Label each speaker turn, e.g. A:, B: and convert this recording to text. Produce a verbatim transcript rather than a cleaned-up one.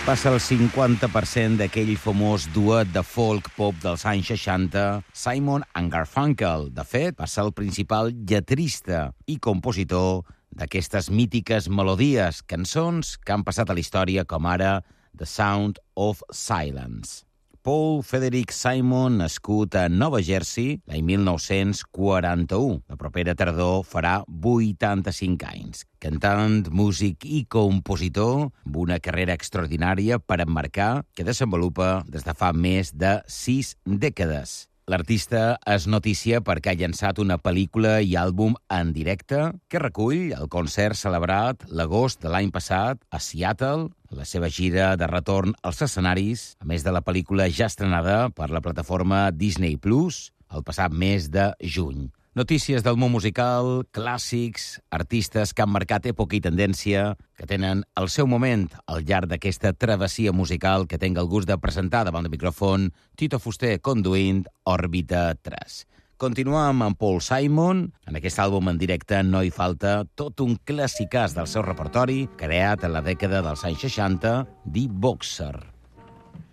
A: Passa el cinquanta per cent d'aquell famós duet de folk-pop dels anys seixanta, Simon and Garfunkel. De fet, va ser el principal lletrista i compositor d'aquestes mítiques melodies, cançons que han passat a la història com ara The Sound of Silence. Paul Frederick Simon, nascut a Nova Jersey l'any mil nou-cents quaranta-u. La propera tardor farà vuitanta-cinc anys. Cantant, músic i compositor, amb una carrera extraordinària per emmarcar que desenvolupa des de fa més de sis dècades. L'artista és notícia perquè ha llançat una pel·lícula i àlbum en directe que recull el concert celebrat l'agost de l'any passat a Seattle, la seva gira de retorn als escenaris, a més de la pel·lícula ja estrenada per la plataforma Disney Plus el passat mes de juny. Notícies del món musical, clàssics, artistes que han marcat època i tendència, que tenen el seu moment al llarg d'aquesta travessia musical que tenga el gust de presentar davant del micròfon Tito Fuster conduint Òrbita tres. Continuem amb Paul Simon. En aquest àlbum en directe no hi falta tot un clàssicàs del seu repertori, creat en la dècada dels anys seixanta, The Boxer.